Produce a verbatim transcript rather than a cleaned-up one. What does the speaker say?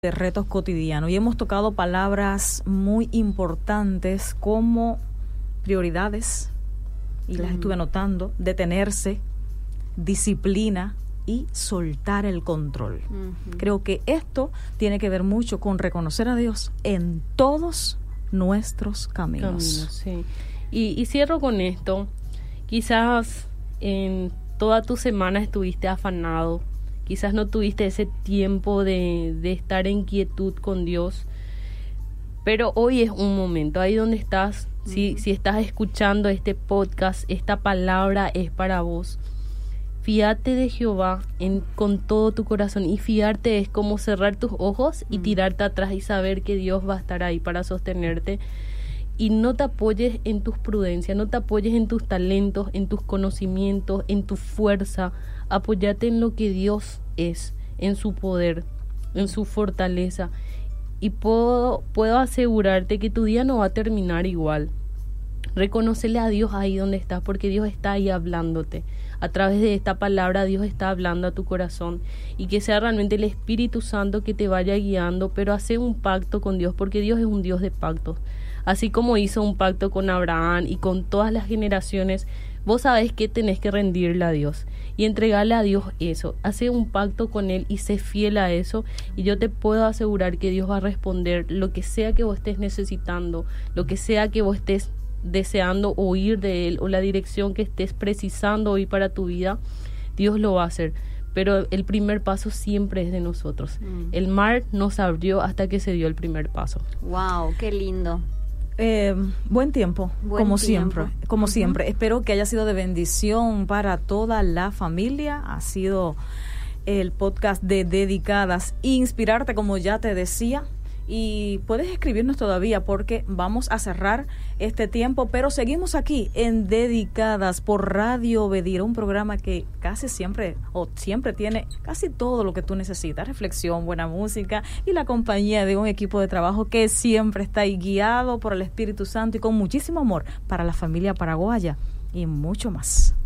de retos cotidianos y hemos tocado palabras muy importantes como prioridades, y las mm. estuve anotando, detenerse, disciplina y soltar el control. Uh-huh. Creo que esto tiene que ver mucho con reconocer a Dios en todos nuestros caminos. Caminos, sí. Y, y cierro con esto. Quizás en toda tu semana estuviste afanado. Quizás no tuviste ese tiempo de, de estar en quietud con Dios. Pero hoy es un momento, ahí donde estás, uh-huh. si, si estás escuchando este podcast, esta palabra es para vos. Fíate de Jehová en, con todo tu corazón, y fiarte es como cerrar tus ojos y uh-huh. tirarte atrás y saber que Dios va a estar ahí para sostenerte. Y no te apoyes en tus prudencias, no te apoyes en tus talentos, en tus conocimientos, en tu fuerza. Apóyate en lo que Dios es, en su poder, en su fortaleza. Y puedo, puedo asegurarte que tu día no va a terminar igual. Reconócele a Dios ahí donde estás, porque Dios está ahí hablándote. A través de esta palabra Dios está hablando a tu corazón, y que sea realmente el Espíritu Santo que te vaya guiando, pero hace un pacto con Dios, porque Dios es un Dios de pactos. Así como hizo un pacto con Abraham y con todas las generaciones, vos sabés que tenés que rendirle a Dios y entregarle a Dios eso. Hace un pacto con Él y sé fiel a eso, y yo te puedo asegurar que Dios va a responder lo que sea que vos estés necesitando, lo que sea que vos estés deseando oír de Él, o la dirección que estés precisando hoy para tu vida. Dios lo va a hacer, pero el primer paso siempre es de nosotros. Mm. El mar no se abrió hasta que se dio el primer paso. Wow, qué lindo. Eh, buen tiempo, buen como tiempo. siempre, como uh-huh. siempre. Espero que haya sido de bendición para toda la familia. Ha sido el podcast de Dedicadas, inspirarte, como ya te decía. Y puedes escribirnos todavía, porque vamos a cerrar este tiempo, pero seguimos aquí en Dedicadas por Radio Obedira, un programa que casi siempre o siempre tiene casi todo lo que tú necesitas: reflexión, buena música y la compañía de un equipo de trabajo que siempre está ahí guiado por el Espíritu Santo y con muchísimo amor para la familia paraguaya y mucho más.